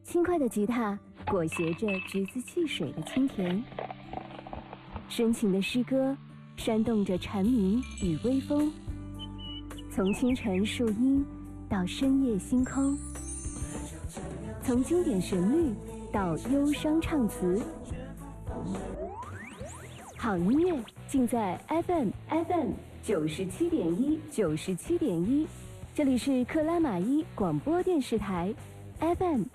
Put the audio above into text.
轻快的吉他裹挟着橘子汽水的清甜，深情的诗歌煽动着蝉鸣与微风，从清晨树荫到深夜星空，从经典旋律到忧伤唱词，好音乐尽在 FM 97.1，这里是克拉玛依广播电视台 FM